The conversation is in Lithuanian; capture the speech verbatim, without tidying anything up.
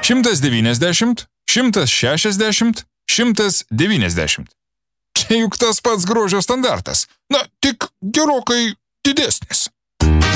šimtas devyniasdešimt, šimtas šešiasdešimt, šimtas devyniasdešimt. Čia juk tas pats grožio standartas, na, tik gerokai didesnis.